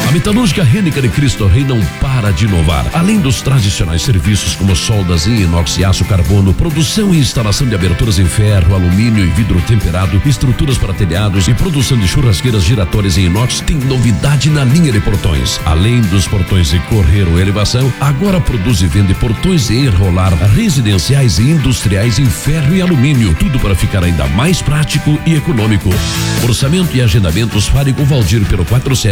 A Metalúrgica Rênica de Cristo Rei não para de inovar. Além dos tradicionais serviços como soldas em inox e aço carbono, produção e instalação de aberturas em ferro, alumínio e vidro temperado, estruturas para telhados e produção de churrasqueiras giratórias em inox, tem novidade na linha de portões. Além dos portões de correr ou elevação, agora produz e vende portões em enrolar residenciais e industriais em ferro e alumínio, tudo para ficar ainda mais prático e econômico. Orçamento e agendamentos, fale com Valdir pelo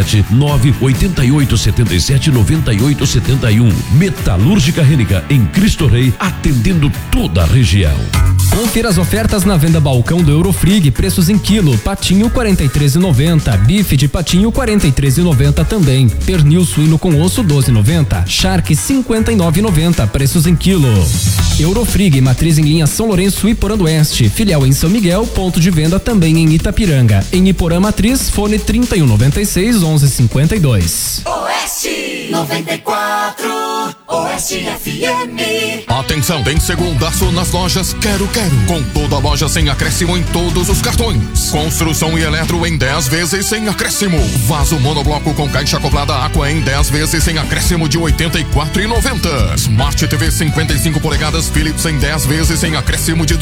479-8877-9871. Metalúrgica Rênica em Cristo Rei, atendendo toda a região. Confira as ofertas na venda balcão do Eurofrig, preços em quilo: patinho 43,90, bife de patinho 43,90 também, pernil suíno com osso 12,90, charque 59,90, preços em quilo. Eurofrig, matriz em linha São Lourenço e Iporã do Oeste, filial em São Miguel, ponto de venda também em Itapiranga. Em Iporã Matriz, fone 3196-1152. Oeste 94, Oeste FM. Atenção, tem segundaço nas lojas Quero. Com toda loja sem acréscimo em todos os cartões. Construção e eletro em 10 vezes sem acréscimo. Vaso monobloco com caixa acoplada Aqua em 10 vezes sem acréscimo de R$ 84,90. Smart TV 55 polegadas Philips em 10 vezes sem acréscimo de R$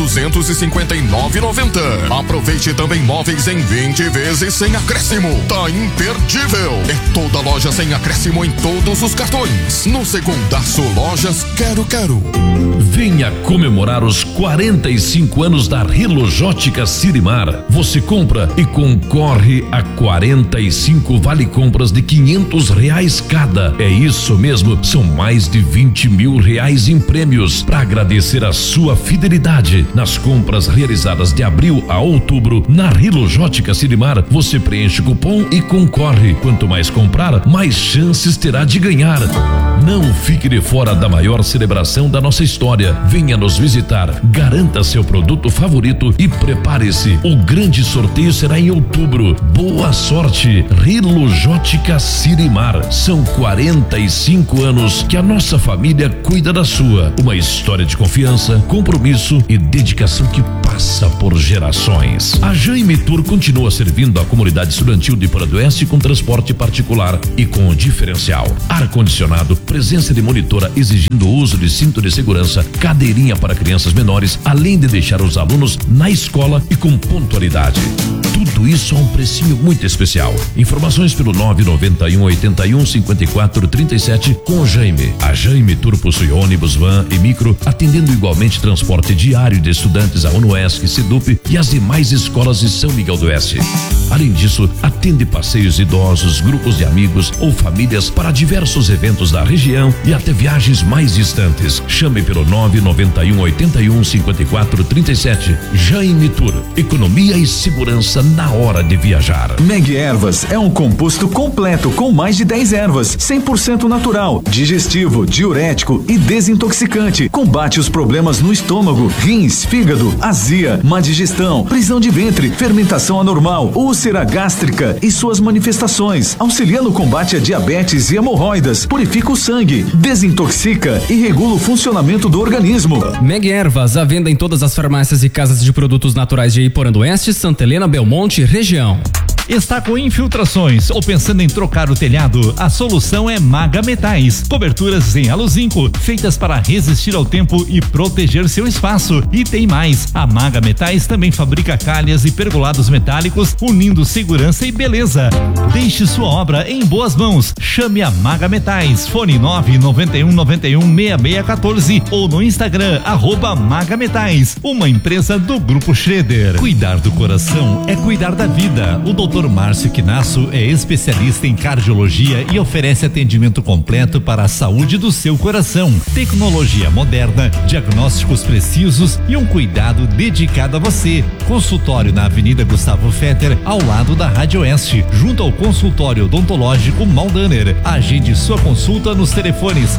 259,90. Aproveite também móveis em 20 vezes sem acréscimo. Tá imperdível. É toda loja sem acréscimo em todos os cartões. No segundaço Lojas Quero. Venha comemorar os 45 anos da Rilojótica Sirimar. Você compra e concorre a 45 vale compras de R$500 cada. É isso mesmo, são mais de R$20 mil em prêmios. Para agradecer a sua fidelidade nas compras realizadas de abril a outubro na Rilojótica Sirimar, você preenche o cupom e concorre. Quanto mais comprar, mais chances terá de ganhar. Não fique de fora da maior celebração da nossa história. Venha nos visitar, garanta seu produto favorito e prepare-se. O grande sorteio será em outubro. Boa sorte, Rilojótica Sirimar. São 45 anos que a nossa família cuida da sua. Uma história de confiança, compromisso e dedicação que passa por gerações. A Jaime Tour continua servindo a comunidade estudantil de Iporã do Oeste com transporte particular e com diferencial. Ar-condicionado, presença de monitora exigindo o uso de cinto de segurança, cadeirinha para crianças menores, além de deixar os alunos na escola e com pontualidade. Tudo isso a um precinho muito especial. Informações pelo 991-81-54-37 com o Jaime. A Jaime Tour possui ônibus, van e micro, atendendo igualmente transporte diário de estudantes a UNOESC, SEDUP e as demais escolas de São Miguel do Oeste. Além disso, atende passeios idosos, grupos de amigos ou famílias para diversos eventos da região e até viagens mais distantes. Chame pelo 991-81-54-37. Jaime Tour. Economia e segurança na hora de viajar. Meg Ervas é um composto completo com mais de 10 ervas, 100% natural, digestivo, diurético e desintoxicante. Combate os problemas no estômago, rins, fígado, azia, má digestão, prisão de ventre, fermentação anormal, úlcera gástrica e suas manifestações. Auxilia no combate a diabetes e hemorroidas, purifica o sangue, desintoxica e regula o funcionamento do organismo. Meg Ervas, à venda em todas as farmácias e casas de produtos naturais de Iporã do Oeste, Santa Helena, Belmonte, região. Está com infiltrações ou pensando em trocar o telhado? A solução é Maga Metais. Coberturas em aluzinco, feitas para resistir ao tempo e proteger seu espaço. E tem mais, a Maga Metais também fabrica calhas e pergolados metálicos, unindo segurança e beleza. Deixe sua obra em boas mãos. Chame a Maga Metais. Fone 991916614 ou no Instagram @Maga Metais, uma empresa do Grupo Schroeder. Cuidar do coração é cuidar da vida. O Dr. Márcio Quinasso é especialista em cardiologia e oferece atendimento completo para a saúde do seu coração. Tecnologia moderna, diagnósticos precisos e um cuidado dedicado a você. Consultório na Avenida Gustavo Fetter, ao lado da Rádio Oeste, junto ao consultório odontológico Maldaner. Agende sua consulta nos telefones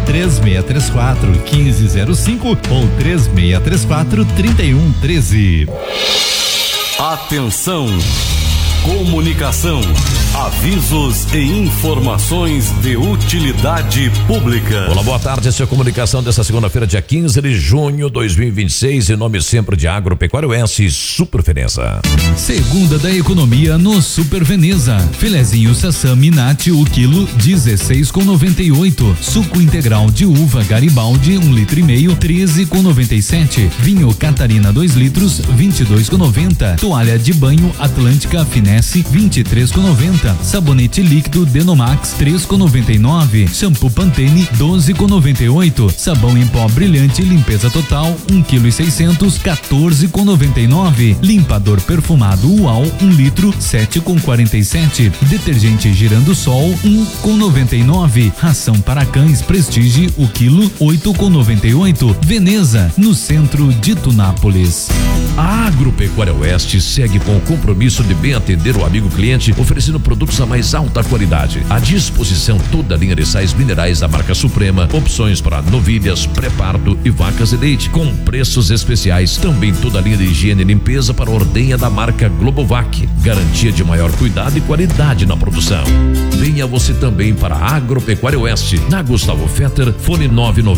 3634-1505 ou 3634-3113. Atenção! Comunicação, avisos e informações de utilidade pública. Olá, boa tarde, essa é a comunicação dessa segunda-feira, dia 15 de junho de 2026, em nome sempre de Agropecuária Oeste Super Veneza. Segunda da economia no Super Veneza. Filezinho Sassami Nati, o quilo 16,98. Suco integral de uva Garibaldi 1,5 litro, 13,97. Vinho Catarina 2 litros, 22,90. Toalha de banho Atlântica Finesse 23,90. Sabonete líquido Denomax 3,99. Shampoo Pantene 12,98. Sabão em pó brilhante limpeza total 1,6 kg, 14,99. Limpador perfumado UAU 1 litro, 7,47. Detergente Girandosol 1,99. Ração para cães Prestige o quilo 8,98. Veneza, no centro de Tunápolis. A Agropecuária Oeste segue com o compromisso de bem atender o amigo cliente, oferecendo produtos a mais alta qualidade. À disposição toda a linha de sais minerais da marca Suprema, opções para novilhas, pré-parto e vacas de leite, com preços especiais. Também toda a linha de higiene e limpeza para a ordenha da marca Globovac, garantia de maior cuidado e qualidade na produção. Venha você também para a Agropecuária Oeste, na Gustavo Fetter, fone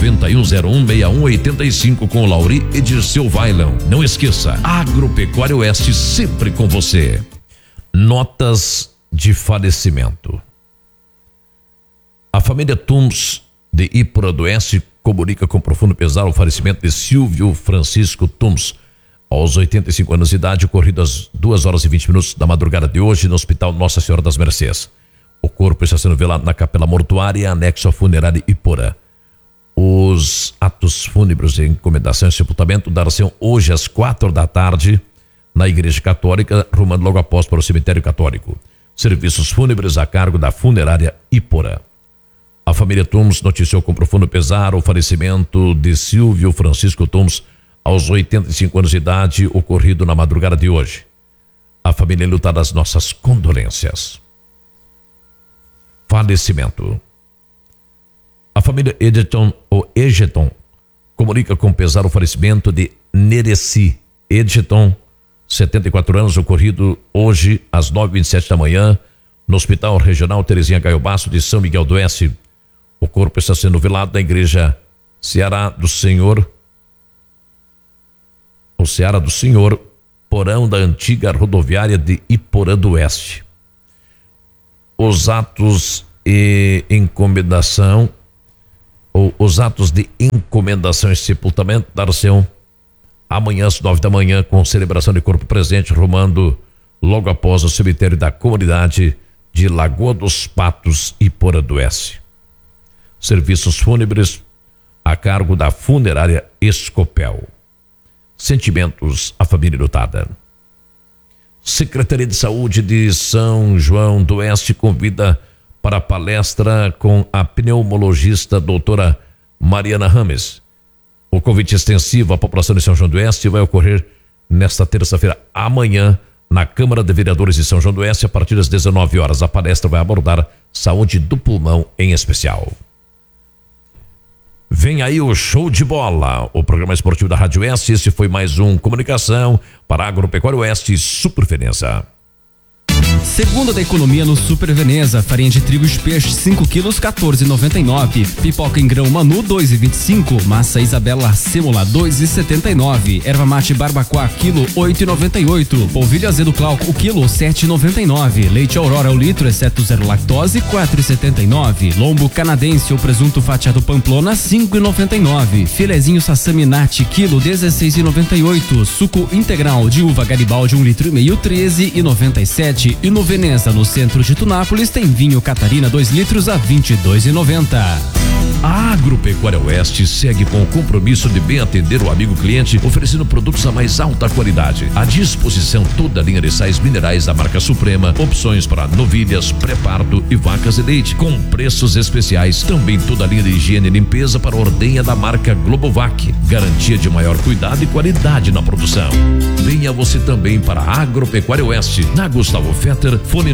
991016185 com o Lauri e Dirceu Vailão. Não esqueça, Agropecuária Oeste sempre com você. Notas de falecimento. A família Tums de Ípora do Oeste comunica com profundo pesar o falecimento de Silvio Francisco Tums, aos 85 anos de idade, ocorrido às 2h20 da madrugada de hoje no Hospital Nossa Senhora das Mercês. O corpo está sendo velado na capela mortuária anexo à funerária Ípora. Os atos fúnebres de encomendação e sepultamento dar-se hoje às 4 da tarde na Igreja Católica, rumando logo após para o cemitério católico. Serviços fúnebres a cargo da funerária Ípora. A família Tums noticiou com profundo pesar o falecimento de Silvio Francisco Tums, aos 85 anos de idade, ocorrido na madrugada de hoje. A família luta das nossas condolências. Falecimento. A família Egeton comunica com pesar o falecimento de Nereci Egeton, 74 anos, ocorrido hoje às 9h27 da manhã no Hospital Regional Terezinha Gaio Basso de São Miguel do Oeste. O corpo está sendo velado na Igreja Seara do Senhor, porão da antiga rodoviária de Iporã do Oeste. Os atos de encomendação e sepultamento dar-se-ão amanhã às 9 da manhã, com celebração de corpo presente, rumando logo após o cemitério da comunidade de Lagoa dos Patos, Iporã do Oeste. Serviços fúnebres a cargo da funerária Escopel. Sentimentos à família lutada. Secretaria de Saúde de São João do Oeste convida para a palestra com a pneumologista doutora Mariana Rames. O convite extensivo à população de São João do Oeste vai ocorrer nesta terça-feira, amanhã, na Câmara de Vereadores de São João do Oeste, a partir das 19 horas. A palestra vai abordar saúde do pulmão em especial. Vem aí o show de bola, o programa esportivo da Rádio Oeste. Esse foi mais um Comunicação para a Agropecuária Oeste Super Veneza. Segunda da economia no Super Veneza. Farinha de trigo de peixe 5 quilos 14,99. Pipoca em grão Manu 2,25. Massa Isabela Sêmola 2,79. Erva mate Barbacoa quilo 8,98. Polvilho azedo Glauco o quilo 7,99. Leite Aurora o litro exceto zero lactose 4,79. Lombo canadense ou presunto fatiado Pamplona 5,99. Filezinho Sassami Nati quilo 16,98. Suco integral de uva Garibaldi 1,5 litro 13,97. E no Veneza, no centro de Tunápolis, tem vinho Catarina 2 litros a R$22,90. A Agropecuária Oeste segue com o compromisso de bem atender o amigo cliente, oferecendo produtos a mais alta qualidade. À disposição toda a linha de sais minerais da marca Suprema, opções para novilhas, pré-parto e vacas de leite, com preços especiais. Também toda a linha de higiene e limpeza para a ordenha da marca Globovac, garantia de maior cuidado e qualidade na produção. Venha você também para a Agropecuária Oeste, na Gustavo Fetter, fone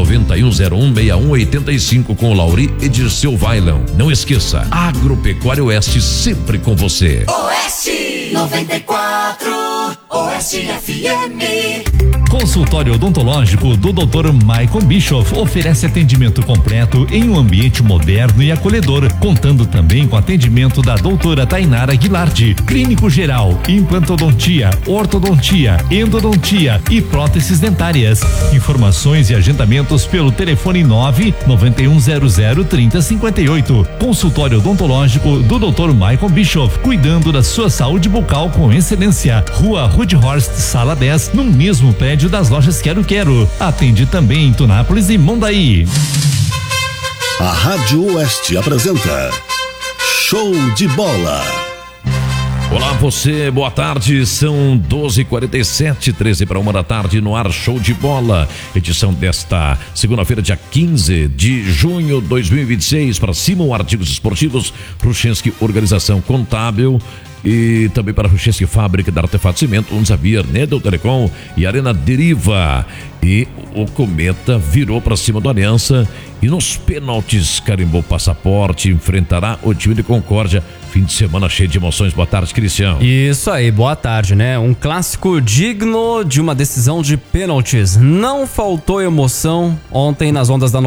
991016185 com o Lauri e Dirceu Vailão. Não esqueça, Agropecuária Oeste sempre com você. Oeste 94, Oeste FM. Consultório odontológico do Dr. Michael Bischoff oferece atendimento completo em um ambiente moderno e acolhedor, contando também com atendimento da doutora Tainara Guilardi, clínico geral, implantodontia, ortodontia, endodontia e próteses dentárias. Informações e agendamentos pelo telefone 991003058. Consultório odontológico do Dr. Michael Bischoff, cuidando da sua saúde bucal com excelência. Rua Rudhorst, sala 10, no mesmo prédio das lojas Quero Quero. Atende também em Tunápolis e Mondaí. A Rádio Oeste apresenta Show de Bola. Olá você, boa tarde, são 12h47, 13:01 da tarde no ar, Show de Bola, edição desta segunda-feira, dia 15 de junho de 2026, para Simon Artigos Esportivos, Ruchenski Organização Contábil e também para Ruchenski Fábrica de Artefatos Cimento, Unzabir, Nedel Telecom e Arena Deriva. E o Cometa virou para cima do Aliança e nos pênaltis carimbou o passaporte, enfrentará o time de Concórdia. Fim de semana cheio de emoções. Boa tarde, Cristiano. Isso aí, boa tarde, né? Um clássico digno de uma decisão de pênaltis. Não faltou emoção ontem nas ondas da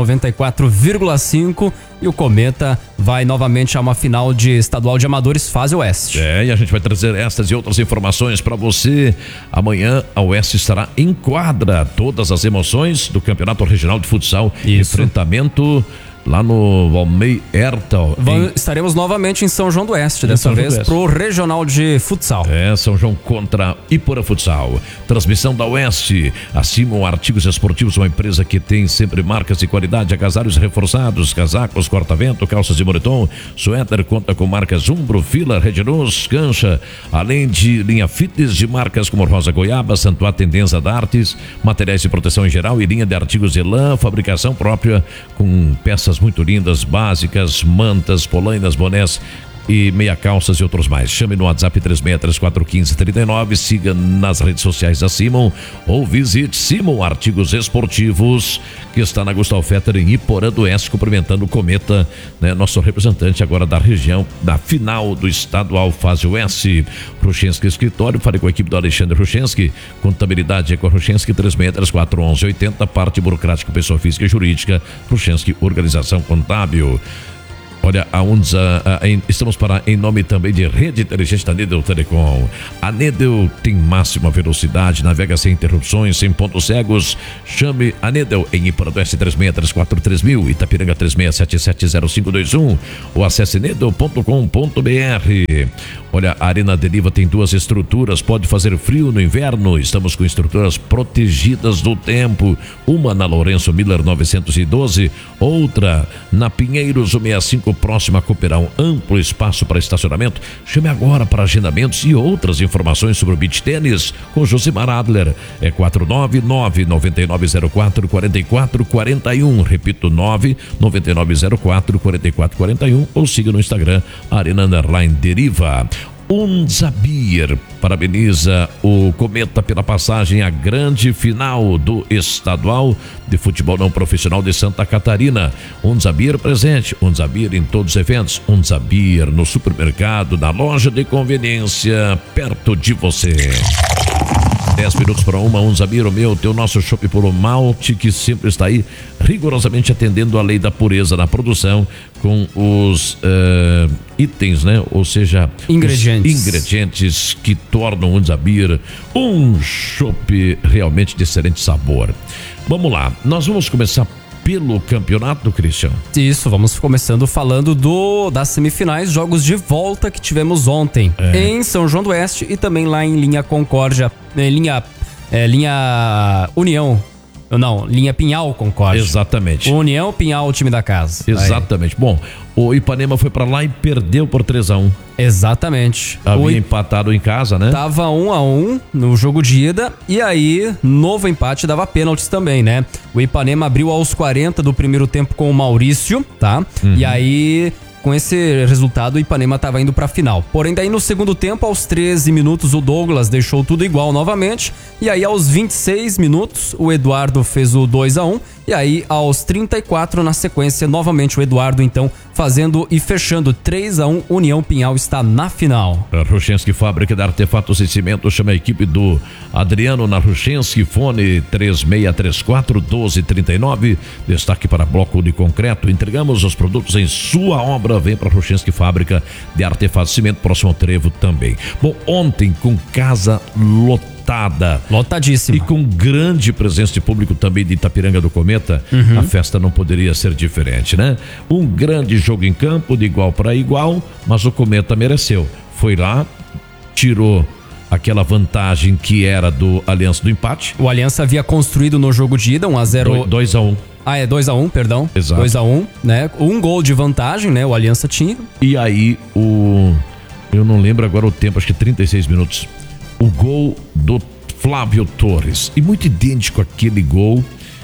94,5 e o Cometa vai novamente a uma final de estadual de amadores fase Oeste. E a gente vai trazer estas e outras informações para você. Amanhã a Oeste estará em quadra. Todas as emoções do Campeonato Regional de Futsal. Isso. Enfrentamento lá no Valmei Ertal. Estaremos novamente em São João do Oeste, dessa vez pro Regional de Futsal. São João contra Iporã Futsal. Transmissão da Oeste. Acima Artigos Esportivos, uma empresa que tem sempre marcas de qualidade, agasalhos reforçados, casacos, corta-vento, calças de moletom, suéter, conta com marcas Umbro, Fila, Red Luz, Cancha, além de linha fitness de marcas como Rosa Goiaba, Santuá Tendência da Artes, materiais de proteção em geral e linha de artigos de lã, fabricação própria com peças muito lindas, básicas, mantas, polainas, bonés e meia calças e outros mais. Chame no WhatsApp 36341539, siga nas redes sociais da Simon ou visite Simon Artigos Esportivos, que está na Gustavo Fetter em Iporã do Oeste, cumprimentando o Cometa, né, nosso representante agora da região, da final do estadual fase Oeste. Ruchenski Escritório, falei com a equipe do Alexandre Ruchenski, contabilidade é com a Ruchenski 36341180, parte burocrática, pessoa física e jurídica, Ruchenski Organização Contábil. Olha, estamos em nome também de Rede Inteligente da Nedel Telecom. A Nedel tem máxima velocidade, navega sem interrupções, sem pontos cegos. Chame a Nedel em Iporã do Oeste 36343000, Itapiranga 36770521 ou acesse nedel.com.br. Olha, a Arena Deriva tem duas estruturas, pode fazer frio no inverno, estamos com estruturas protegidas do tempo, uma na Lourenço Miller 912, outra na Pinheiros 165, próxima a Cooperá, um amplo espaço para estacionamento. Chame agora para agendamentos e outras informações sobre o beach tênis com Josimar Adler. É 499-9904-4441, repito, 99904-4441, ou siga no Instagram Arena_Deriva. Unzabir parabeniza o Cometa pela passagem à grande final do estadual de futebol não profissional de Santa Catarina. Unzabir presente, Unzabir em todos os eventos, Unzabir no supermercado, na loja de conveniência, perto de você. 10 minutos para uma, Unzabir, o meu, teu nosso Chopp Puro Malte, que sempre está aí rigorosamente atendendo a lei da pureza na produção com os itens, né? Ou seja, ingredientes que tornam o Unzabir um chopp realmente de excelente sabor. Vamos lá, nós vamos começar pelo campeonato, Cristian. Isso, vamos começando falando das semifinais, jogos de volta que tivemos ontem em São João do Oeste e também lá em linha Concórdia, linha União. Não, linha Pinhal Concórdia. Exatamente. União Pinhal, o time da casa. Exatamente. Aí. Bom, o Ipanema foi pra lá e perdeu por 3-1. Exatamente. Havia empatado em casa, né? Tava 1-1 no jogo de ida e aí, novo empate, dava pênaltis também, né? O Ipanema abriu aos 40 do primeiro tempo com o Maurício, tá? Uhum. E aí, com esse resultado, o Ipanema estava indo para a final. Porém, daí no segundo tempo, aos 13 minutos, o Douglas deixou tudo igual novamente. E aí, aos 26 minutos, o Eduardo fez o 2-1. E aí, aos 34, na sequência, novamente o Eduardo, então, fazendo e fechando 3-1, União Pinhal está na final. A Ruchenski Fábrica de Artefatos e Cimento chama a equipe do Adriano na Ruchenski, fone 3634-1239, destaque para bloco de concreto. Entregamos os produtos em sua obra. Vem para a Ruchenski Fábrica de Artefatos e Cimento, próximo ao Trevo também. Bom, ontem com casa lotadíssima. E com grande presença de público também de Itapiranga do Cometa, a festa não poderia ser diferente, né? Um grande jogo em campo, de igual para igual, mas o Cometa mereceu. Foi lá, tirou aquela vantagem que era do Aliança do empate. O Aliança havia construído no jogo de ida 1-0. 2-1. Ah, é 2-1, perdão. Exato. 2-1, né? Um gol de vantagem, né? O Aliança tinha. E aí, eu não lembro agora o tempo, acho que 36 minutos. O gol do Flávio Torres, e muito idêntico àquele gol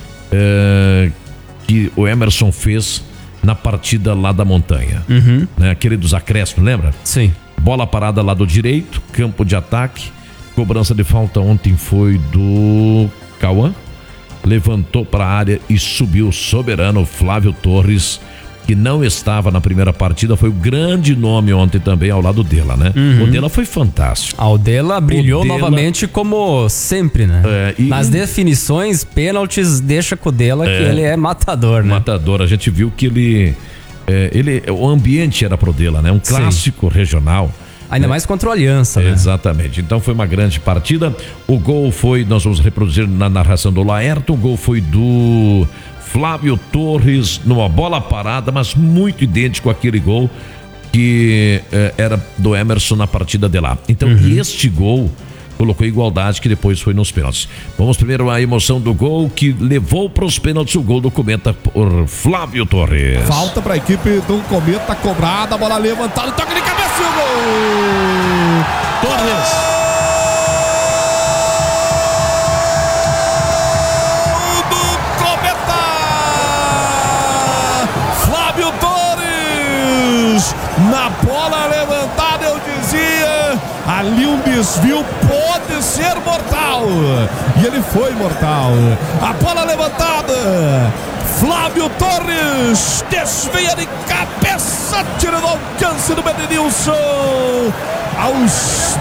que o Emerson fez na partida lá da Montanha, né? Aquele dos acréscimos, lembra? Sim. Bola parada lá do direito, campo de ataque, cobrança de falta ontem foi do Cauã, levantou para a área e subiu soberano Flávio Torres, que não estava na primeira partida, foi o grande nome ontem também ao lado dela, né? O Dela foi fantástico. O Dela brilhou novamente como sempre, né? Nas definições, pênaltis, deixa com o Dela que ele é matador, né? Matador, a gente viu que o ambiente era pro Dela, né? Um clássico regional. Ainda mais contra o Aliança, né? Exatamente, então foi uma grande partida. O gol foi, nós vamos reproduzir na narração do Laerto, o gol foi do Flávio Torres numa bola parada, mas muito idêntico àquele gol que era do Emerson na partida de lá. Então este gol colocou igualdade, que depois foi nos pênaltis. Vamos primeiro à emoção do gol que levou para os pênaltis, o gol do Cometa por Flávio Torres. Falta para a equipe do Cometa, cobrada, bola levantada, toque de cabeça e o gol! Torres! Na bola levantada, eu dizia, ali um desvio pode ser mortal, e ele foi mortal. A bola levantada, Flávio Torres desvia de cabeça, tira do alcance do Bedenilson aos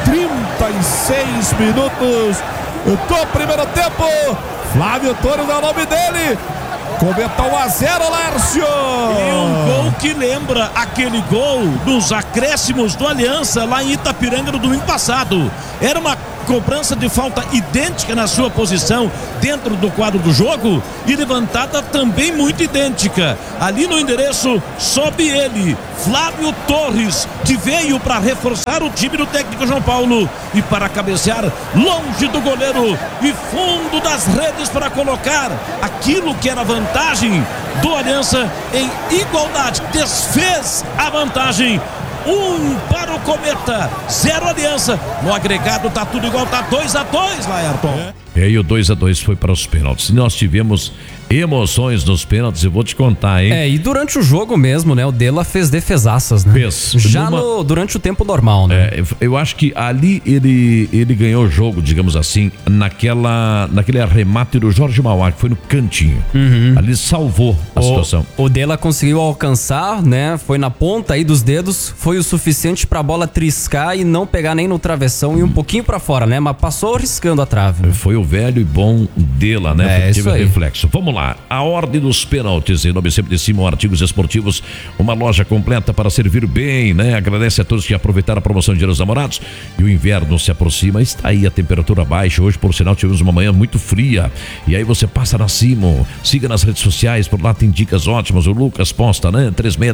36 minutos do primeiro tempo. Flávio Torres é o nome dele. Cometa 1-0, Lércio! E um gol que lembra aquele gol dos acréscimos do Aliança lá em Itapiranga no domingo passado. Era uma cobrança de falta idêntica na sua posição dentro do quadro do jogo e levantada também muito idêntica. Ali no endereço sobe ele, Flávio Torres, que veio para reforçar o time do técnico João Paulo e para cabecear longe do goleiro e fundo das redes para colocar aquilo que era vantagem do Aliança em igualdade. Desfez a vantagem. 1 para o Cometa, 0 Aliança. No agregado tá tudo igual, tá 2-2, Laerton. E o 2-2 foi para os pênaltis. Nós tivemos emoções nos pênaltis, eu vou te contar, hein? E durante o jogo mesmo, né? O Dela fez defesaças, né? Fez. Durante o tempo normal, né? Eu acho que ali ele ganhou o jogo, digamos assim, naquele arremate do Jorge Mauá, que foi no cantinho. Ali salvou a situação. O Dela conseguiu alcançar, né? Foi na ponta aí dos dedos, foi o suficiente pra bola triscar e não pegar nem no travessão e um pouquinho pra fora, né? Mas passou riscando a trave. Né? Foi o velho e bom Dela, né? Teve reflexo. Vamos lá, a ordem dos pênaltis, em nome sempre de Simão Artigos Esportivos, uma loja completa para servir bem, né? Agradece a todos que aproveitaram a promoção de Dia dos Namorados e o inverno se aproxima, está aí a temperatura baixa, hoje por sinal tivemos uma manhã muito fria, e aí você passa na Simão, siga nas redes sociais, por lá tem dicas ótimas, o Lucas posta, né?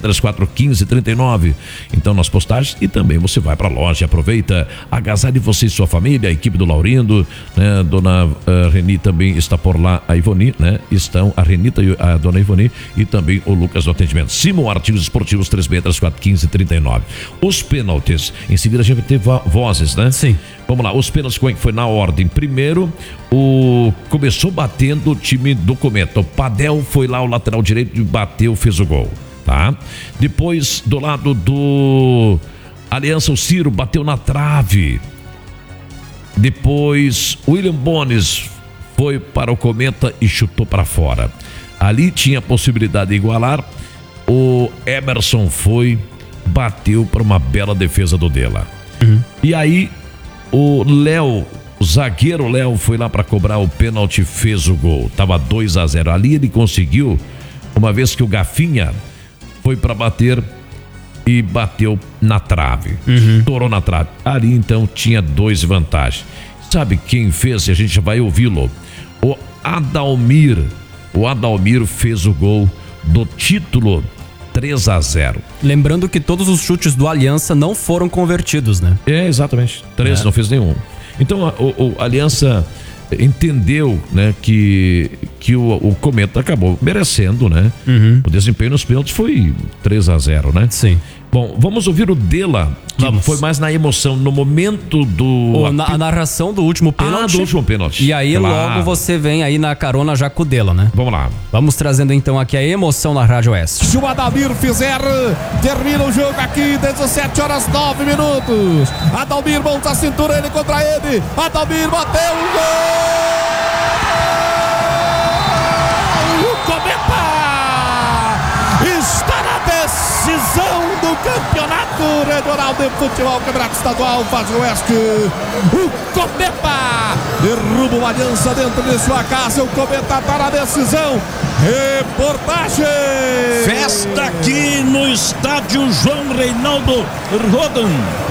36341539, então nas postagens, e também você vai para a loja, aproveita, agasalhe você e sua família, a equipe do Laurindo, né? Dona Reni também está por lá, a Ivoni, né? Estão a Renita e a Dona Ivoni e também o Lucas do atendimento. Simão Artigos Esportivos 36341539. Os pênaltis, em seguida a gente vai ter vozes, né? Sim. Vamos lá, os pênaltis como é que foi na ordem? Primeiro, começou batendo o time do Cometa. O Padel foi lá, o lateral direito, bateu, fez o gol, tá? Depois, do lado do Aliança, o Ciro bateu na trave. Depois, William Bones foi para o Cometa e chutou para fora. Ali tinha a possibilidade de igualar. O Emerson bateu para uma bela defesa do Dela. E aí o zagueiro Léo foi lá para cobrar o pênalti, fez o gol. Tava 2-0. Ali ele conseguiu, uma vez que o Gafinha foi para bater e bateu na trave. Estourou na trave. Ali então tinha 2 vantagens. Sabe quem fez? A gente vai ouvi-lo. O Adalmir fez o gol do título, 3-0. Lembrando que todos os chutes do Aliança não foram convertidos, né? Exatamente. 3, não fez nenhum. Então o Aliança entendeu, né, que o Cometa acabou merecendo, né? O desempenho nos pênaltis foi 3-0, né? Sim. Bom, vamos ouvir o Dela, que foi mais na emoção, no momento a narração do último pênalti. Do último pênalti. E aí logo você vem aí na carona já com o Dela, né? Vamos lá. Vamos trazendo então aqui a emoção na Rádio Oeste. Se o Adalmir fizer, termina o jogo aqui, 17h09. Adalmir monta a cintura, ele contra ele. Adalmir bateu o gol! O Cometa está na decisão do Campeonato Regional de Futebol, Campeonato Estadual, Fase Oeste. O Cometa derruba o Aliança dentro de sua casa. O Cometa está na decisão. Reportagem. Festa aqui no estádio João Reinaldo Rodan.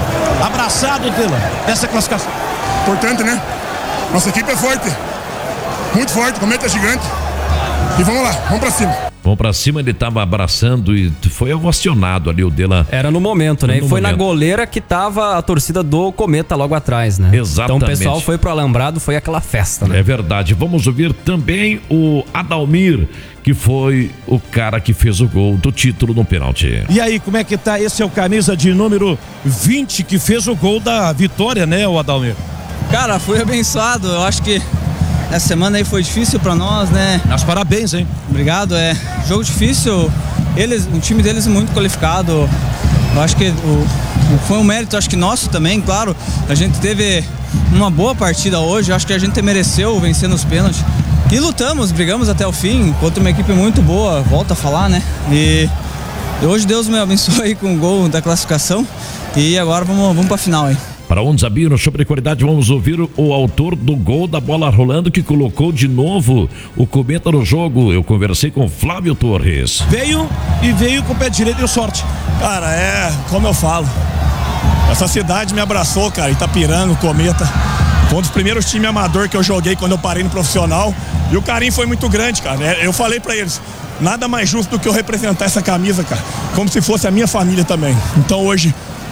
Abraçado dela essa classificação. Importante, né? Nossa equipe é forte. Muito forte, o Cometa é gigante. E vamos lá, vamos pra cima. Vamos pra cima, ele tava abraçando e foi ovacionado ali o Dela. Era no momento, né? E foi na goleira que tava a torcida do Cometa logo atrás, né? Exatamente. Então o pessoal foi pro Alambrado, foi aquela festa, né? É verdade. Vamos ouvir também o Adalmir, que foi o cara que fez o gol do título no pênalti. E aí, como é que tá? Esse é o camisa de número 20 que fez o gol da vitória, né, o Adalmir? Cara, fui abençoado. Eu acho que essa semana aí foi difícil pra nós, né? Mas parabéns, hein? Obrigado, jogo difícil. O time deles é muito qualificado. Eu acho que foi um mérito, acho que nosso também, claro. A gente teve uma boa partida hoje. Eu acho que a gente mereceu vencer nos pênaltis. E lutamos, brigamos até o fim, contra uma equipe muito boa, volto a falar, né? E hoje Deus me abençoe aí com o gol da classificação. E agora vamos pra final aí. Para onde sabia no Show de Qualidade, vamos ouvir o autor do gol da bola rolando, que colocou de novo o Cometa no jogo. Eu conversei com Flávio Torres. Veio com o pé direito e sorte. Cara, como eu falo, essa cidade me abraçou, cara. Itapiranga, Cometa. Foi um dos primeiros times amador que eu joguei quando eu parei no profissional. E o carinho foi muito grande, cara. Eu falei pra eles, nada mais justo do que eu representar essa camisa, cara, como se fosse a minha família também. Então hoje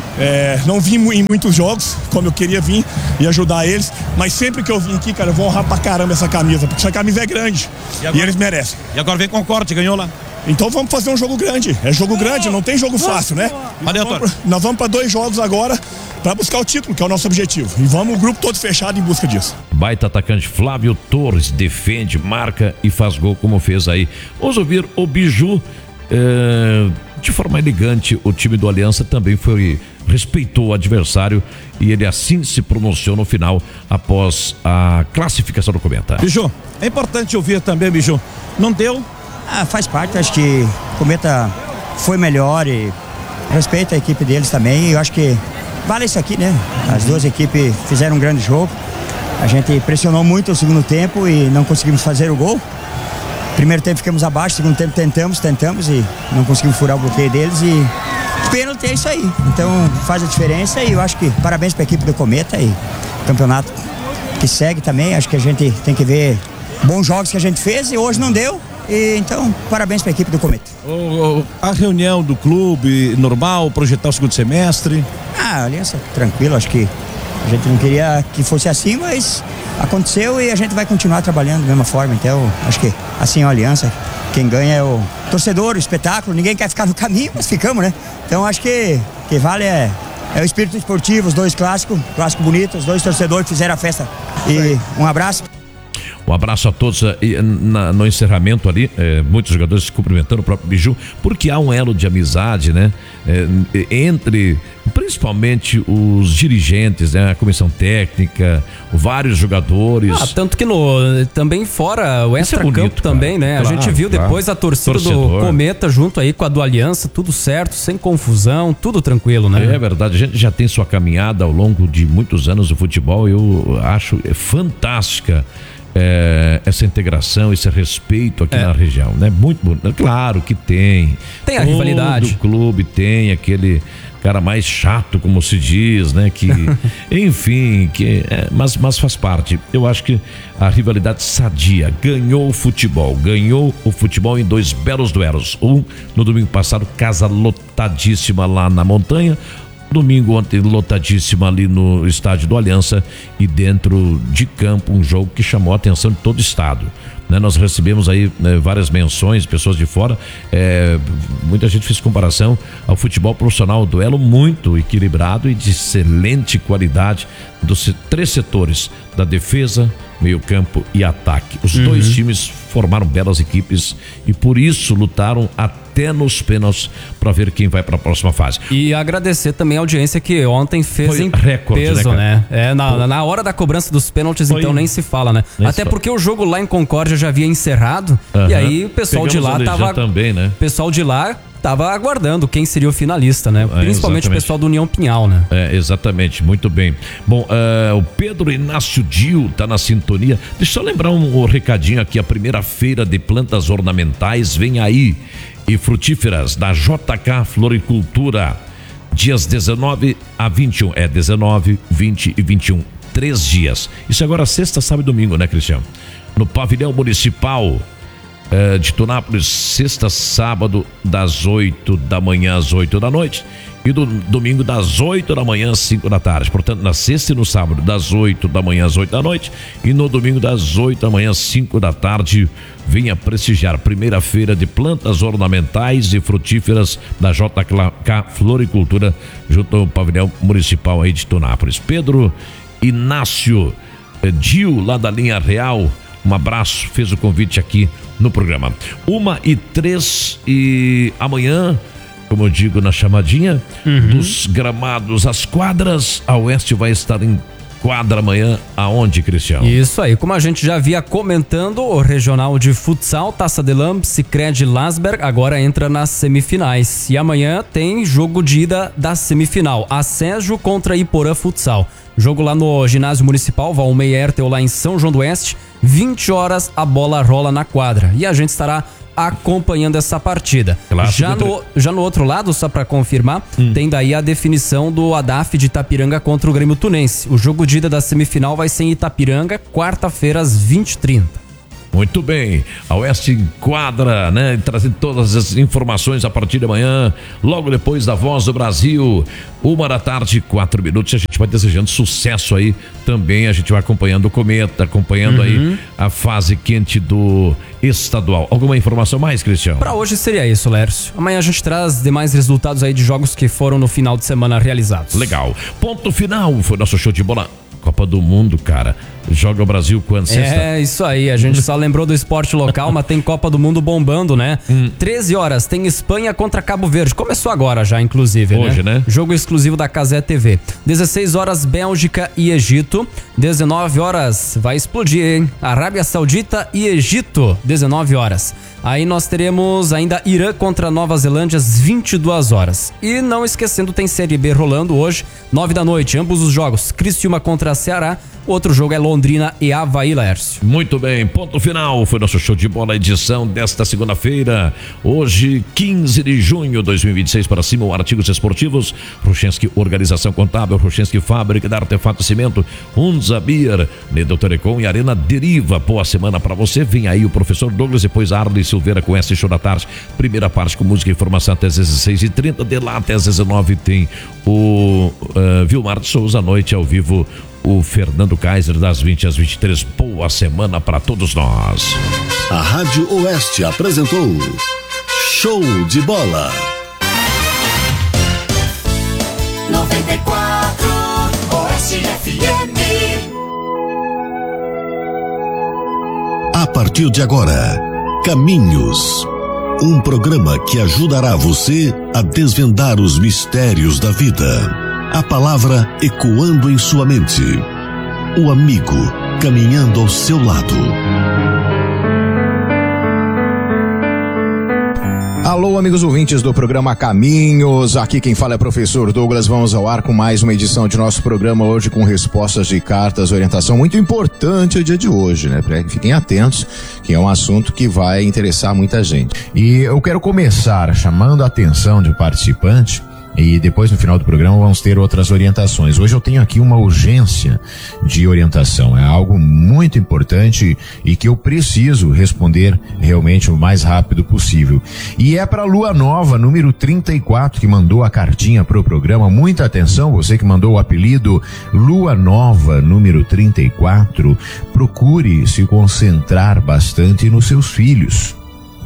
não vim em muitos jogos como eu queria vir e ajudar eles, mas sempre que eu vim aqui, cara, eu vou honrar pra caramba essa camisa, porque essa camisa é grande e eles merecem. E agora vem Concorde, ganhou lá. Então vamos fazer um jogo grande. É jogo grande, não tem jogo fácil, né? Nós vamos pra 2 jogos agora pra buscar o título, que é o nosso objetivo. E vamos o grupo todo fechado em busca disso. Baita atacante Flávio Torres, defende, marca e faz gol como fez aí. Vamos ouvir o Biju. De forma elegante, o time do Aliança também respeitou o adversário e ele assim se pronunciou no final após a classificação do Cometa. Biju, é importante ouvir também, Biju. Não deu? Faz parte, acho que o Cometa foi melhor e respeita a equipe deles também. E eu acho que vale isso aqui, né? As duas equipes fizeram um grande jogo. A gente pressionou muito o segundo tempo e não conseguimos fazer o gol. Primeiro tempo ficamos abaixo, segundo tempo tentamos e não conseguimos furar o bloqueio deles e pênalti é isso aí. Então faz a diferença e eu acho que parabéns para a equipe do Cometa e campeonato que segue também. Acho que a gente tem que ver bons jogos que a gente fez e hoje não deu. E, então, parabéns para a equipe do Cometa. A reunião do clube, normal, projetar o segundo semestre? Aliança, tranquilo, acho que a gente não queria que fosse assim, mas aconteceu e a gente vai continuar trabalhando da mesma forma. Então, acho que assim é a Aliança. Quem ganha é o torcedor, o espetáculo. Ninguém quer ficar no caminho, mas ficamos, né? Então, acho que vale é o espírito esportivo, os 2 clássicos bonitos, os 2 torcedores fizeram a festa. E um abraço. Um abraço a todos. No encerramento ali, muitos jogadores se cumprimentando, o próprio Biju, porque há um elo de amizade, né? principalmente os dirigentes, né? A comissão técnica, vários jogadores. Tanto que também fora o extra-campo também, né? Claro, a gente viu depois a torcida do Cometa junto aí com a do Aliança, tudo certo, sem confusão, tudo tranquilo, né? É verdade, a gente já tem sua caminhada ao longo de muitos anos do futebol, eu acho fantástica essa integração, esse respeito aqui na região, né? Muito bonito. Claro que tem. Tem a rivalidade. Todo clube tem aquele cara mais chato, como se diz, né? Que, enfim, mas faz parte. Eu acho que a rivalidade sadia ganhou o futebol em 2 belos duelos. No domingo passado, casa lotadíssima lá na montanha. Domingo ontem lotadíssima ali no estádio do Aliança e dentro de campo um jogo que chamou a atenção de todo o estado, né? Nós recebemos aí várias menções, pessoas de fora, muita gente fez comparação ao futebol profissional, duelo muito equilibrado e de excelente qualidade dos 3 setores, da defesa, meio campo e ataque. Os 2 times formaram belas equipes e por isso lutaram até nos pênaltis para ver quem vai para a próxima fase. E agradecer também a audiência que ontem fez foi em recorde, peso, né? Na hora da cobrança dos pênaltis, então nem se fala, né? Até porque o jogo lá em Concórdia já havia encerrado e aí o pessoal de lá tava também, né? O pessoal de lá tava aguardando quem seria o finalista, né? Principalmente o pessoal do União Pinhal, né? Exatamente, muito bem. Bom, o Pedro Inácio Dil tá na sintonia. Deixa eu lembrar um recadinho aqui, a primeira feira de plantas ornamentais vem aí e frutíferas da JK Floricultura, dias 19 a 21, 19, 20 e 21, 3 dias. Isso agora sexta, sábado e domingo, né, Cristiano? No pavilhão municipal de Tunápolis, sexta, sábado, das 8 da manhã às 8 da noite e do domingo das 8 da manhã às 5 da tarde. Portanto, na sexta e no sábado, das 8 da manhã às 8 da noite e no domingo das 8 da manhã às 5 da tarde. Venha prestigiar a primeira feira de plantas ornamentais e frutíferas da JK Floricultura, junto ao pavilhão municipal aí de Tunápolis. Pedro Inácio Dil, lá da Linha Real, um abraço, fez o convite aqui no programa. 1h03 e amanhã, como eu digo na chamadinha, dos gramados às quadras, a Oeste vai estar em quadra amanhã, aonde, Cristiano? Isso aí, como a gente já havia comentando, o regional de futsal, Taça de Lamp, Sicredi Lasberg, agora entra nas semifinais. E amanhã tem jogo de ida da semifinal, Acejo contra Iporã Futsal. Jogo lá no ginásio municipal, Valmei Ertel, lá em São João do Oeste, 20 horas a bola rola na quadra. E a gente estará acompanhando essa partida. Já no outro lado, só para confirmar, tem daí a definição do ADAF de Itapiranga contra o Grêmio Tunense. O jogo de ida da semifinal vai ser em Itapiranga, quarta-feira às 20h30. Muito bem, a Oeste enquadra, né? Trazendo todas as informações a partir de amanhã, logo depois da Voz do Brasil, 1h04. A gente vai desejando sucesso aí também. A gente vai acompanhando o Cometa, acompanhando aí a fase quente do estadual. Alguma informação mais, Cristiano? Para hoje seria isso, Lércio. Amanhã a gente traz demais resultados aí de jogos que foram no final de semana realizados. Legal. Ponto final, foi nosso show de bola. Copa do Mundo, cara. Joga o Brasil quando? Sexta? É, isso aí. A gente só lembrou do esporte local, mas tem Copa do Mundo bombando, né? 13 horas, tem Espanha contra Cabo Verde. Começou agora já, inclusive, hoje, né? Jogo exclusivo da Cazé TV. 16 horas, Bélgica e Egito. 19 horas, vai explodir, hein? Arábia Saudita e Egito. 19 horas. Aí nós teremos ainda Irã contra Nova Zelândia às 22 horas. E não esquecendo, tem Série B rolando hoje, 9 da noite. Ambos os jogos, Criciúma contra Ceará. O outro jogo é Londrina e Avaí, Lércio. Muito bem, ponto final. Foi nosso show de bola, edição desta segunda-feira. Hoje, 15 de junho de 2026, para cima, artigos esportivos. Ruchenski Organização Contábil, Ruchenski Fábrica de Artefato e Cimento, Hunza Beer, Nedel Telecom e Arena Deriva. Boa semana para você. Vem aí o professor Douglas, depois Arley Silveira com esse show da tarde. Primeira parte com música e informação até às 16h30. De lá até às 19h tem o Vilmar de Souza, à noite ao vivo. O Fernando Kaiser, das 20 às 23. Boa semana para todos nós. A Rádio Oeste apresentou Show de Bola. 94 Oeste FM. A partir de agora, Caminhos. Um programa que ajudará você a desvendar os mistérios da vida. A palavra ecoando em sua mente. O amigo caminhando ao seu lado. Alô, amigos ouvintes do programa Caminhos, aqui quem fala é o professor Douglas. Vamos ao ar com mais uma edição de nosso programa, hoje com respostas de cartas, orientação muito importante o dia de hoje, né? Fiquem atentos, que é um assunto que vai interessar muita gente. E eu quero começar chamando a atenção do participante, e depois no final do programa vamos ter outras orientações. Hoje eu tenho aqui uma urgência de orientação, é algo muito importante e que eu preciso responder realmente o mais rápido possível. E é para a Lua Nova, número 34, que mandou a cartinha para o programa. Muita atenção, você que mandou o apelido Lua Nova, número 34, procure se concentrar bastante nos seus filhos.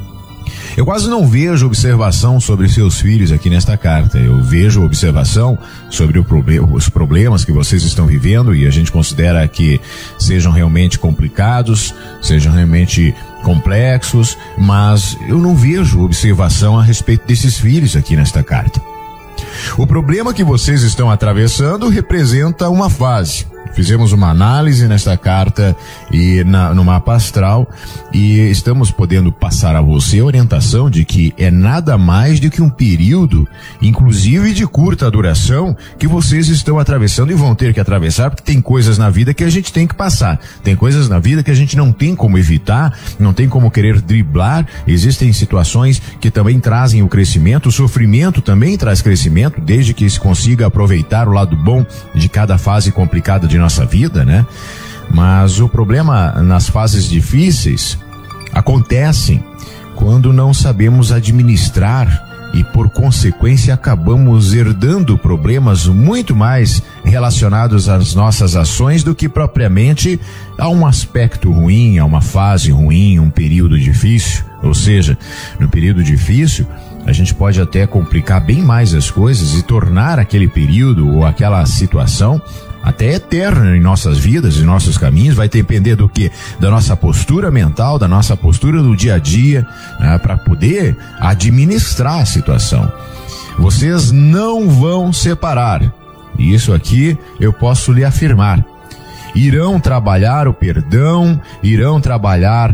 Eu quase não vejo observação sobre seus filhos aqui nesta carta. Eu vejo observação sobre os problemas que vocês estão vivendo, e a gente considera que sejam realmente complicados, sejam realmente complexos, mas eu não vejo observação a respeito desses filhos aqui nesta carta. O problema que vocês estão atravessando representa uma fase. Fizemos uma análise nesta carta e no mapa astral, e estamos podendo passar a você a orientação de que é nada mais do que um período, inclusive de curta duração, que vocês estão atravessando e vão ter que atravessar, porque tem coisas na vida que a gente tem que passar, tem coisas na vida que a gente não tem como evitar, não tem como querer driblar. Existem situações que também trazem o crescimento, o sofrimento também traz crescimento, desde que se consiga aproveitar o lado bom de cada fase complicada de nossa vida, né? Mas o problema nas fases difíceis acontecem quando não sabemos administrar e, por consequência, acabamos herdando problemas muito mais relacionados às nossas ações do que propriamente a um aspecto ruim, a uma fase ruim, um período difícil. Ou seja, no período difícil, a gente pode até complicar bem mais as coisas e tornar aquele período ou aquela situação até eterna em nossas vidas, em nossos caminhos. Vai depender do quê? Da nossa postura mental, da nossa postura do dia a dia, né, para poder administrar a situação. Vocês não vão separar. Isso aqui eu posso lhe afirmar. Irão trabalhar o perdão, irão trabalhar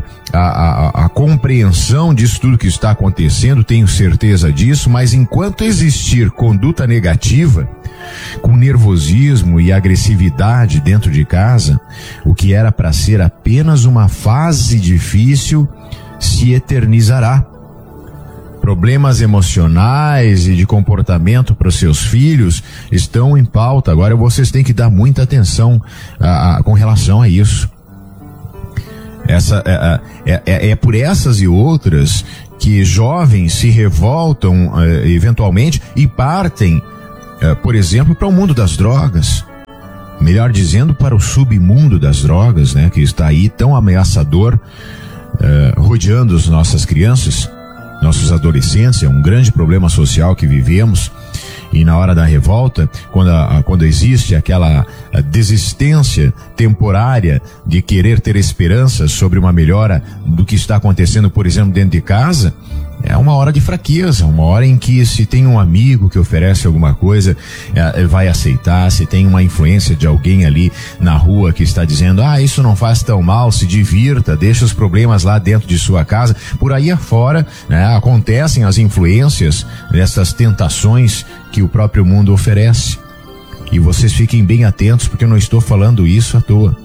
a compreensão disso tudo que está acontecendo, tenho certeza disso, mas enquanto existir conduta negativa, com nervosismo e agressividade dentro de casa, o que era para ser apenas uma fase difícil se eternizará. Problemas emocionais e de comportamento para os seus filhos estão em pauta. Agora vocês têm que dar muita atenção com relação a isso. É por essas e outras que jovens se revoltam eventualmente e partem, por exemplo, para o mundo das drogas. Melhor dizendo, para o submundo das drogas, né, que está aí tão ameaçador, rodeando as nossas crianças, nossos adolescentes. É um grande problema social que vivemos. E na hora da revolta, quando existe aquela desistência temporária de querer ter esperança sobre uma melhora do que está acontecendo, por exemplo, dentro de casa, é uma hora de fraqueza, uma hora em que, se tem um amigo que oferece alguma coisa, vai aceitar. Se tem uma influência de alguém ali na rua que está dizendo, isso não faz tão mal, se divirta, deixa os problemas lá dentro de sua casa. Por aí afora, né, acontecem as influências dessas tentações que o próprio mundo oferece. E vocês fiquem bem atentos, porque eu não estou falando isso à toa.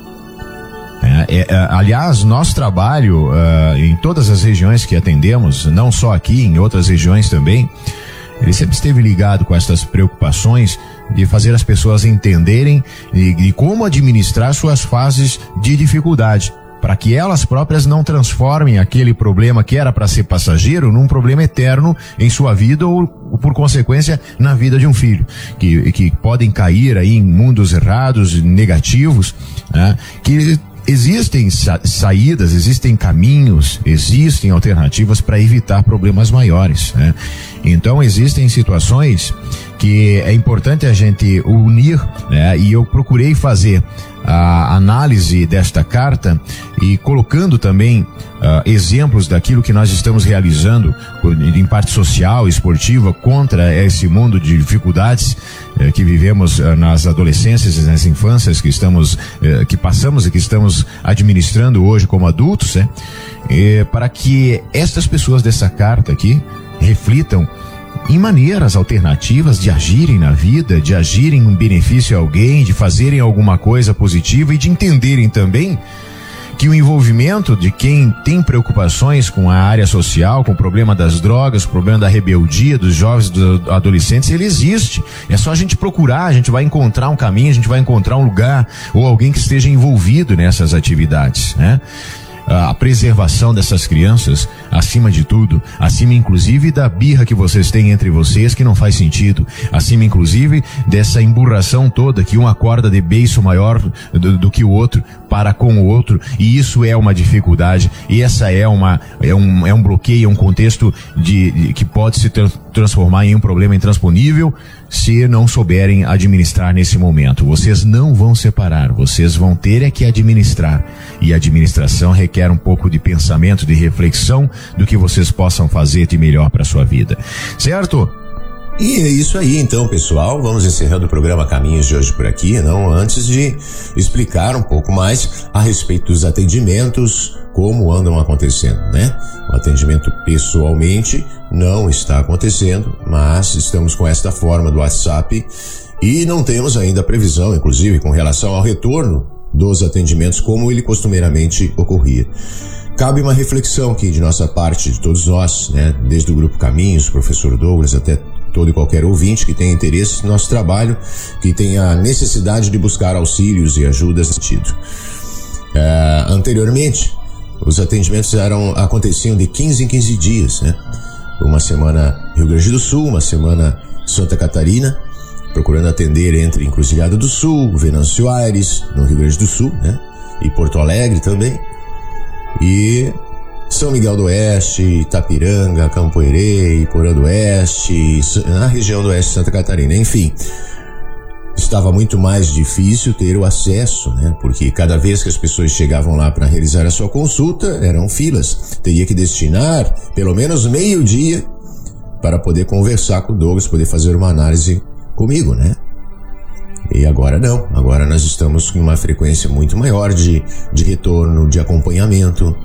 Aliás, nosso trabalho em todas as regiões que atendemos, não só aqui, em outras regiões também, ele sempre esteve ligado com essas preocupações de fazer as pessoas entenderem de como administrar suas fases de dificuldade, para que elas próprias não transformem aquele problema que era para ser passageiro num problema eterno em sua vida, ou por consequência na vida de um filho, que podem cair aí em mundos errados, negativos, né? Que existem saídas, existem caminhos, existem alternativas para evitar problemas maiores, né? Então existem situações que é importante a gente unir, né? E eu procurei fazer a análise desta carta e colocando também exemplos daquilo que nós estamos realizando em parte social, esportiva, contra esse mundo de dificuldades que vivemos nas adolescências e nas infâncias que passamos e que estamos administrando hoje como adultos, né? Para que estas pessoas dessa carta aqui reflitam em maneiras alternativas de agirem na vida, de agirem em benefício a alguém, de fazerem alguma coisa positiva e de entenderem também que o envolvimento de quem tem preocupações com a área social, com o problema das drogas, com o problema da rebeldia dos jovens, dos adolescentes, ele existe. É só a gente procurar, a gente vai encontrar um caminho, a gente vai encontrar um lugar ou alguém que esteja envolvido nessas atividades, né? A preservação dessas crianças, acima de tudo, acima inclusive da birra que vocês têm entre vocês, que não faz sentido, acima inclusive dessa emburração toda que um acorda de beiço maior do que o outro para com o outro, e isso é uma dificuldade, e essa é um bloqueio, é um contexto que pode se transformar em um problema intransponível se não souberem administrar nesse momento. Vocês não vão separar, vocês vão ter que administrar, e a administração requer um pouco de pensamento, de reflexão do que vocês possam fazer de melhor para a sua vida, certo? E é isso aí então, pessoal, vamos encerrando o programa Caminhos de hoje por aqui, não antes de explicar um pouco mais a respeito dos atendimentos, como andam acontecendo, né? O atendimento pessoalmente não está acontecendo, mas estamos com esta forma do WhatsApp e não temos ainda previsão, inclusive, com relação ao retorno dos atendimentos como ele costumeiramente ocorria. Cabe uma reflexão aqui de nossa parte, de todos nós, né? Desde o Grupo Caminhos, professor Douglas, até todo e qualquer ouvinte que tenha interesse no nosso trabalho, que tenha necessidade de buscar auxílios e ajudas nesse sentido. Anteriormente, os atendimentos aconteciam de 15 em 15 dias, né? Uma semana Rio Grande do Sul, uma semana Santa Catarina, procurando atender entre Encruzilhada do Sul, Venâncio Aires, no Rio Grande do Sul, né? E Porto Alegre também. E São Miguel do Oeste, Itapiranga, Campoerê, Iporã do Oeste, na região do Oeste de Santa Catarina, enfim. Estava muito mais difícil ter o acesso, né? Porque cada vez que as pessoas chegavam lá para realizar a sua consulta, eram filas. Teria que destinar pelo menos meio-dia para poder conversar com o Douglas, poder fazer uma análise comigo, né? E agora não. Agora nós estamos com uma frequência muito maior de retorno, de acompanhamento.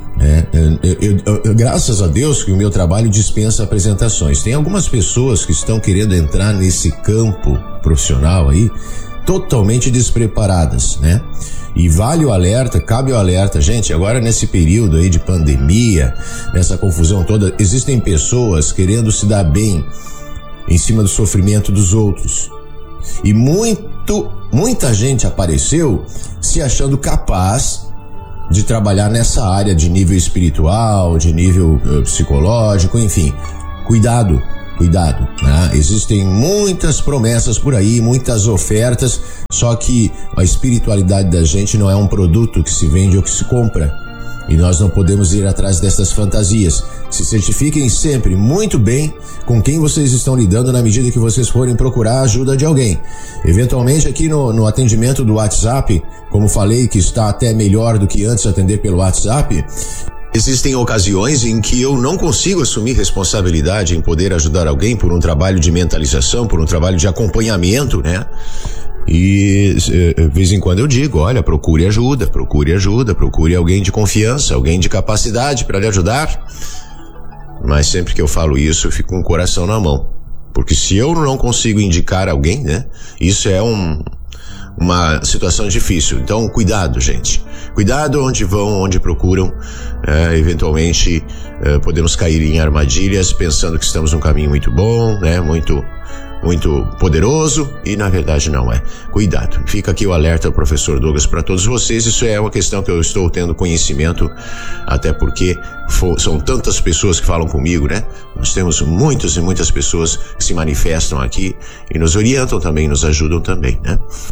Graças a Deus que o meu trabalho dispensa apresentações. Tem algumas pessoas que estão querendo entrar nesse campo profissional aí totalmente despreparadas, né? E vale o alerta, cabe o alerta, gente, agora nesse período aí de pandemia, nessa confusão toda, existem pessoas querendo se dar bem em cima do sofrimento dos outros. E muita gente apareceu se achando capaz de trabalhar nessa área de nível espiritual, de nível psicológico, enfim. Cuidado, né? Existem muitas promessas por aí, muitas ofertas, só que a espiritualidade da gente não é um produto que se vende ou que se compra. E nós não podemos ir atrás dessas fantasias. Se certifiquem sempre muito bem com quem vocês estão lidando na medida que vocês forem procurar a ajuda de alguém. Eventualmente aqui no atendimento do WhatsApp, como falei que está até melhor do que antes atender pelo WhatsApp, existem ocasiões em que eu não consigo assumir responsabilidade em poder ajudar alguém por um trabalho de mentalização, por um trabalho de acompanhamento, né? E de vez em quando eu digo, olha, procure ajuda, procure alguém de confiança, alguém de capacidade para lhe ajudar. Mas sempre que eu falo isso, eu fico com o coração na mão. Porque se eu não consigo indicar alguém, né? Isso é uma situação difícil. Então, cuidado, gente. Cuidado onde vão, onde procuram. Eventualmente, podemos cair em armadilhas pensando que estamos num caminho muito bom, né? Muito poderoso, e na verdade não é. Cuidado. Fica aqui o alerta do professor Douglas para todos vocês. Isso é uma questão que eu estou tendo conhecimento, até porque são tantas pessoas que falam comigo, né? Nós temos muitas e muitas pessoas que se manifestam aqui e nos orientam também, nos ajudam também, né?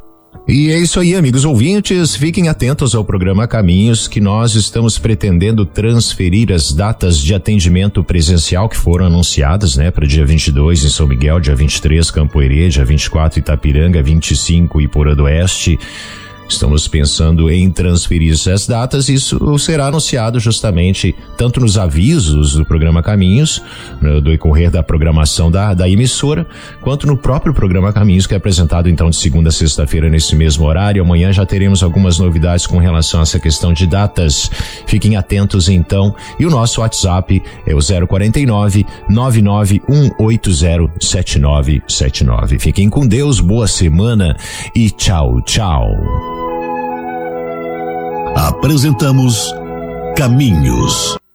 E é isso aí, amigos ouvintes, fiquem atentos ao programa Caminhos, que nós estamos pretendendo transferir as datas de atendimento presencial que foram anunciadas, né, para dia 22 em São Miguel, dia 23 Campo Herê, dia 24 Itapiranga, 25 Iporã do Oeste. Estamos pensando em transferir essas datas. Isso será anunciado justamente tanto nos avisos do programa Caminhos, no decorrer da programação da emissora, quanto no próprio programa Caminhos, que é apresentado então de segunda a sexta-feira nesse mesmo horário. Amanhã já teremos algumas novidades com relação a essa questão de datas. Fiquem atentos então. E o nosso WhatsApp é o 049 99180 7979. Fiquem com Deus, boa semana e tchau, tchau. Apresentamos Caminhos.